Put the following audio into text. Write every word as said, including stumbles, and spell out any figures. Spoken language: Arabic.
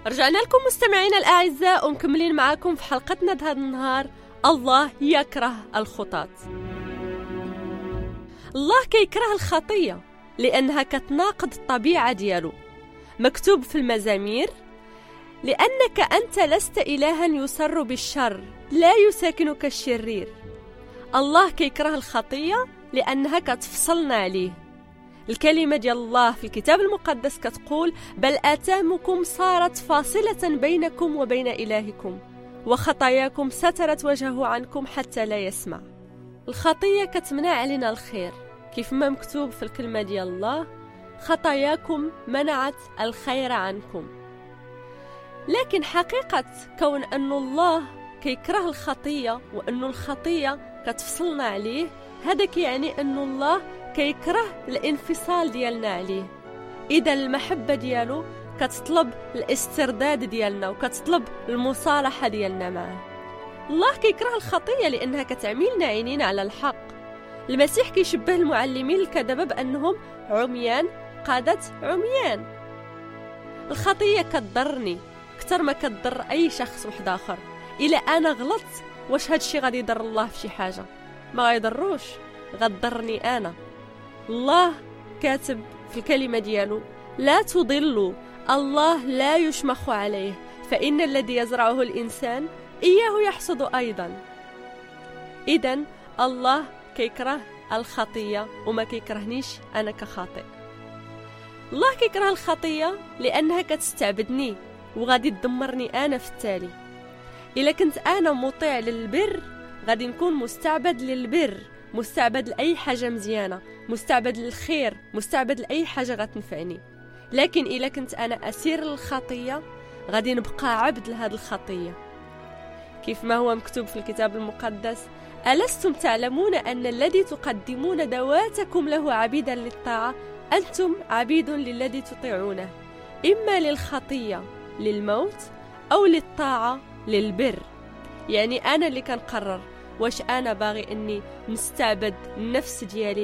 رجعنا لكم مستمعينا الأعزاء ومكملين معاكم في حلقتنا هذا النهار. الله يكره الخطاة. الله كيكره الخطية لأنها كتناقض الطبيعة ديالو. مكتوب في المزامير: لأنك أنت لست إلها يسر بالشر، لا يساكنك الشرير. الله كيكره الخطية لأنها كتفصلنا عليه. الكلمة ديال الله في الكتاب المقدس كتقول: بل آثامكم صارت فاصلة بينكم وبين إلهكم، وخطاياكم سترت وجهه عنكم حتى لا يسمع. الخطية كتمنع علينا الخير، كيف ما مكتوب في الكلمة ديال الله: خطاياكم منعت الخير عنكم. لكن حقيقة كون أن الله كيكره الخطية وأن الخطية كتفصلنا عليه، هذا كيعني أن الله كيكره الانفصال ديالنا عليه. إذا المحبة ديالو كتطلب الاسترداد ديالنا وكتطلب المصالحة ديالنا معه. الله كيكره الخطية لأنها كتعملنا عينين على الحق. المسيح كيشبه المعلمين الكذبة بأنهم عميان قادة عميان. الخطية كتضرني كتر ما كتضر أي شخص واحد آخر. إلا أنا غلطت، واش هادشي غادي يضر الله في شي حاجة؟ ما غيضروش، غتضرني أنا. الله كاتب في الكلمة ديالو: لا تضلوا، الله لا يشمخ عليه، فإن الذي يزرعه الإنسان إياه يحصد أيضا. إذن الله كيكره الخطية وما كيكرهنيش أنا كخاطئ. الله كيكره الخطية لأنها كتستعبدني وغادي تدمرني أنا في التالي. إلا كنت أنا مطيع للبر غادي نكون مستعبد للبر، مستعبد لأي حاجة مزيانة، مستعبد للخير، مستعبد لأي حاجة غتنفعني. لكن إلا كنت أنا أسير للخطية غادي نبقى عبد لهذه الخطية. كيف ما هو مكتوب في الكتاب المقدس: ألستم تعلمون أن الذي تقدمون ذواتكم له عبيدا للطاعة أنتم عبيد للذي تطيعونه، إما للخطية للموت أو للطاعة للبر. يعني أنا اللي كنقرر واش أنا باغي أني نستعبد النفس ديالي